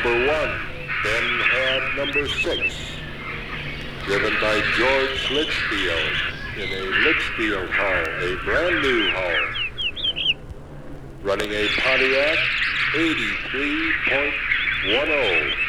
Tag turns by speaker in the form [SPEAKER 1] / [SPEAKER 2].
[SPEAKER 1] number 1, Ben had number 6. Driven by George Litchfield in a Litchfield hull, a brand new hull. Running a Pontiac 83.10.